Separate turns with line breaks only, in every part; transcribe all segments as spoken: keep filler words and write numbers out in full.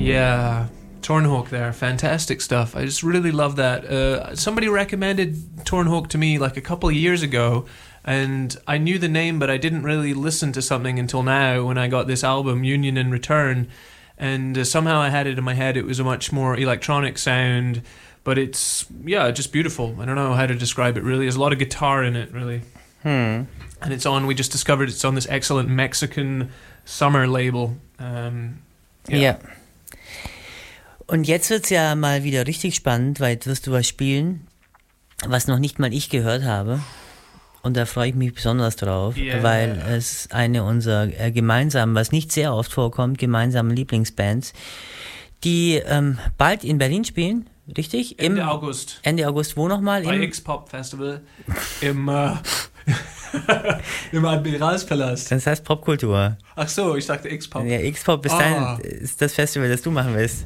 Yeah, Tornhawk there, fantastic stuff. I just really love that. Uh, somebody recommended Tornhawk to me like a couple of years ago, and I knew the name, but I didn't really listen to something until now when I got this album, Union in Return, and uh, somehow I had it in my head. It was a much more electronic sound, but it's, yeah, just beautiful. I don't know how to describe it really. There's a lot of guitar in it, really.
Hmm.
And it's on, we just discovered it's on this excellent Mexican summer label. Um,
ja. ja. Und jetzt wird's ja mal wieder richtig spannend, weil jetzt wirst du was spielen, was noch nicht mal ich gehört habe. Und da freue ich mich besonders drauf, yeah. weil es eine unserer äh, gemeinsamen, was nicht sehr oft vorkommt, gemeinsamen Lieblingsbands, die ähm, bald in Berlin spielen, richtig?
Ende
Im,
August.
Ende August, wo nochmal?
Bei X-Pop Festival im, äh, im Admiralspalast.
Das heißt Popkultur.
Ach so, ich dachte X-Pop.
Ja, X-Pop ist,
ah.
dein, ist das Festival, das du machen willst.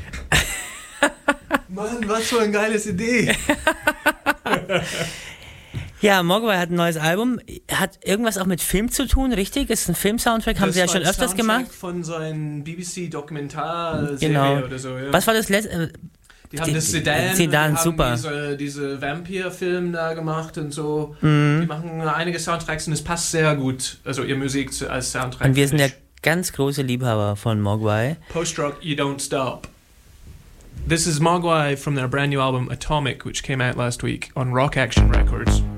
Mann, was für eine geile Idee.
Ja, Mogwai hat ein neues Album. Hat irgendwas auch mit Film zu tun, richtig? Ist ein Film-Soundtrack, haben
das
sie ja schon öfters
Soundtrack
gemacht.
Von so einem B B C-Dokumentarserie
genau.
oder so. Ja.
Was war das letzte?
Die haben das Sedan,
Sedan
die haben
super.
diese, diese Vampir-Film da gemacht und so.
Mhm.
Die machen einige Soundtracks und es passt sehr gut, also ihr Musik als Soundtrack.
Und wir sind ja ganz große Liebhaber von Mogwai.
Post-rock, you don't stop. This is Mogwai from their brand new album Atomic, which came out last week on Rock Action Records.